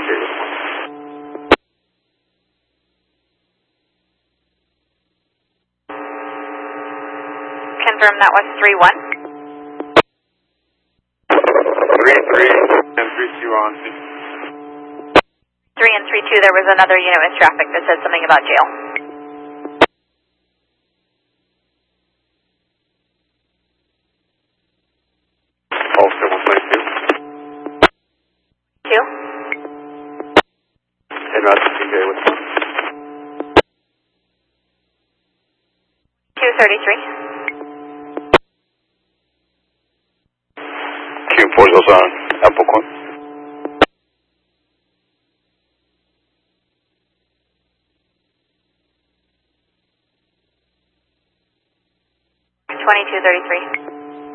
Confirm that was 3-1. 3-3 and 3-2 on. 3 and 3-2, there was another unit with traffic that said something about jail. Also 122. 2. And that's TJ with 233. Q4 goes on Apple Coin. $22.33.